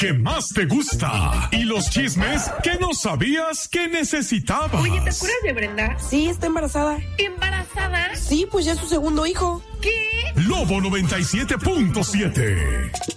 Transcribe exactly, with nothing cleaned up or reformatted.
que más te gusta y los chismes que no sabías que necesitabas. Oye, ¿te acuerdas de Brenda? Sí, está embarazada. ¿Embarazada? Sí, pues ya es su segundo hijo. ¿Qué? Lobo noventa y siete punto siete.